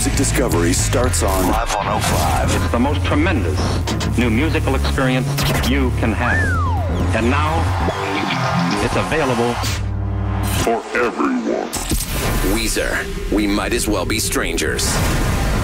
music discovery starts on Live 105. It's the most tremendous new musical experience you can have. And now, it's available for everyone. Weezer, We Might As Well Be Strangers.